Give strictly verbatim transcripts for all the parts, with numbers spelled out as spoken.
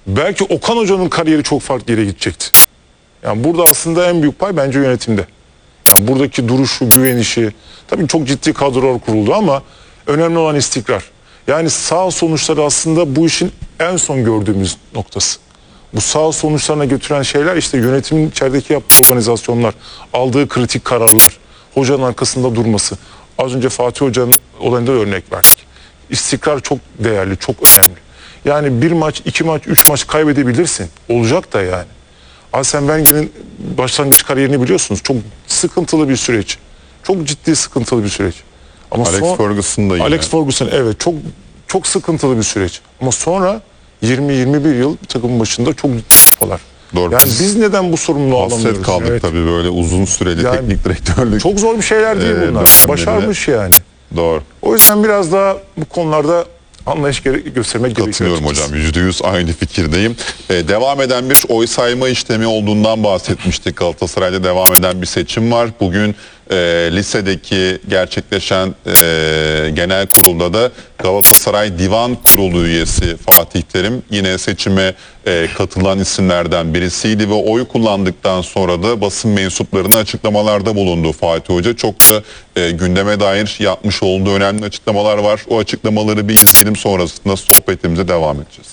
belki Okan Hoca'nın kariyeri çok farklı yere gidecekti. Yani burada aslında en büyük pay bence yönetimde. Yani buradaki duruşu, güvenişi, tabii çok ciddi kadrolar kuruldu ama önemli olan istikrar. Yani sağ sonuçları aslında bu işin en son gördüğümüz noktası. Bu sağ sonuçlarına götüren şeyler işte yönetimin içerideki yaptığı organizasyonlar, aldığı kritik kararlar, hocanın arkasında durması. Az önce Fatih Hoca'nın olayında da örnek verdik. İstikrar çok değerli, çok önemli. Yani bir maç, iki maç, üç maç kaybedebilirsin. Olacak da yani. Arsene Wenger'in başlangıç kariyerini biliyorsunuz. Çok sıkıntılı bir süreç. Çok ciddi sıkıntılı bir süreç. Ama Alex son, Ferguson da yine. Alex Ferguson evet çok çok sıkıntılı bir süreç. Ama sonra yirmi yirmi bir yıl bir takımın başında çok ciddi kupalar. Doğru. Yani biz neden bu sorumluluğu alamıyoruz? Hasret kaldık Evet. tabii böyle uzun süreli Yani teknik direktörlük. Çok zor bir şeyler değil Ee, bunlar. dönemleri. Başarmış yani. Doğru. O yüzden biraz daha bu konularda anlayış gere- göstermek gerekiyor. Katılıyorum açıkçası. hocam. yüzde yüz aynı fikirdeyim. Ee, devam eden bir oy sayma işlemi olduğundan bahsetmiştik. Galatasaray'da devam eden bir seçim var. Bugün e, lisedeki gerçekleşen e, genel kurulda da Galatasaray Divan Kurulu üyesi Fatih Terim yine seçime e, katılan isimlerden birisiydi ve oy kullandıktan sonra da basın mensuplarına açıklamalarda bulundu Fatih Hoca. Çok da e, gündeme dair yapmış olduğu önemli açıklamalar var. O açıklamaları bir izleyelim, sonrasında sohbetimize devam edeceğiz.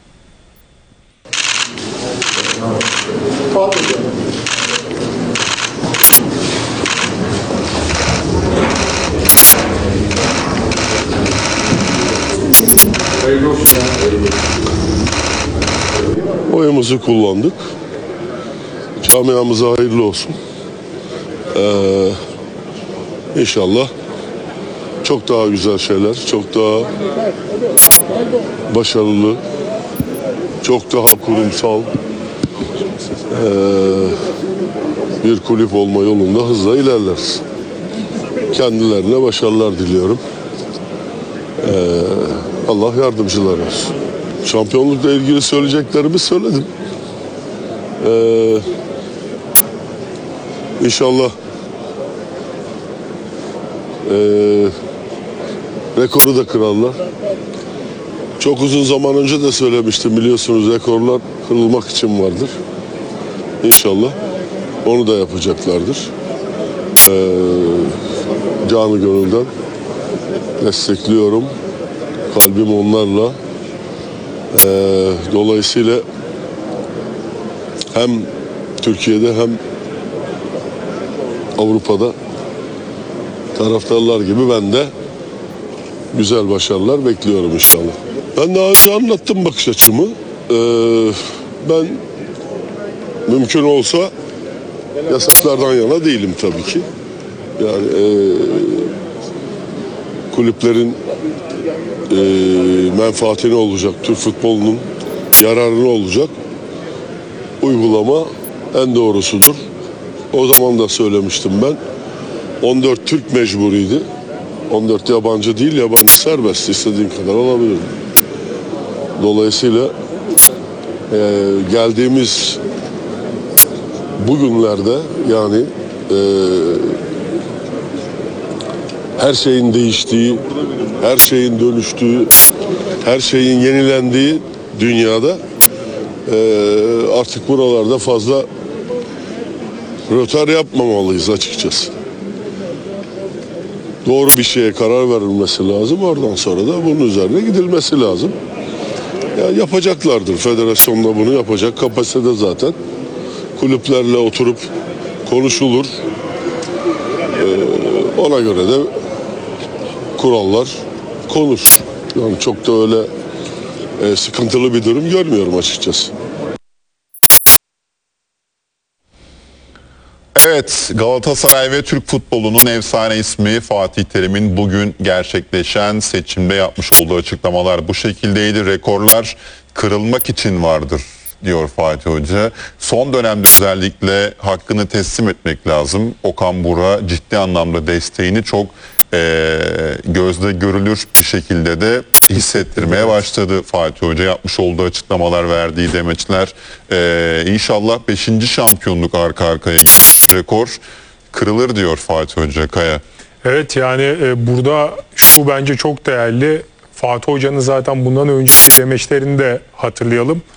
Oyumuzu kullandık. Camiamıza hayırlı olsun. Ee, inşallah çok daha güzel şeyler, çok daha başarılı, çok daha kurumsal ee, bir kulüp olma yolunda hızla ilerleriz. Kendilerine başarılar diliyorum. Ee, Allah yardımcılar olsun. Şampiyonlukla ilgili söyleyeceklerimi söyledim. Ee, inşallah e, rekoru da kırarlar. Çok uzun zaman önce de söylemiştim, biliyorsunuz rekorlar kırılmak için vardır. İnşallah onu da yapacaklardır. Ee, canı gönülden destekliyorum. Kalbim onlarla. Ee, dolayısıyla hem Türkiye'de hem Avrupa'da taraftarlar gibi ben de güzel başarılar bekliyorum inşallah. Ben daha önce anlattım bakış açımı. Ee, ben mümkün olsa yasaklardan yana değilim tabii ki. Yani e, kulüplerin e, menfaatine olacak, Türk futbolunun yararına olacak uygulama en doğrusudur. O zaman da söylemiştim ben. on dört Türk mecburiydi. on dört yabancı değil, yabancı serbest, istediğin kadar alabilirim. Dolayısıyla e, geldiğimiz bugünlerde yani e, her şeyin değiştiği, her şeyin dönüştüğü, her şeyin yenilendiği dünyada e, artık buralarda fazla rötar yapmamalıyız açıkçası. Doğru bir şeye karar verilmesi lazım. Oradan sonra da bunun üzerine gidilmesi lazım. Ya yapacaklardır. Federasyon da bunu yapacak. Kapasitede zaten. Kulüplerle oturup konuşulur. Ee, ona göre de kurallar konur. Yani çok da öyle e, sıkıntılı bir durum görmüyorum açıkçası. Evet, Galatasaray ve Türk futbolunun efsane ismi Fatih Terim'in bugün gerçekleşen seçimde yapmış olduğu açıklamalar bu şekildeydi. Rekorlar kırılmak için vardır diyor Fatih Hoca. Son dönemde özellikle hakkını teslim etmek lazım. Okan Buruk'a ciddi anlamda desteğini çok e, gözde görülür bir şekilde de hissettirmeye başladı Fatih Hoca. Yapmış olduğu açıklamalar, verdiği demeçler. E, inşallah beşinci şampiyonluk arka arkaya rekor kırılır diyor Fatih Hoca. Kaya. Evet, yani e, burada şu bence çok değerli. Fatih Hoca'nın zaten bundan önceki demeçlerini de hatırlayalım.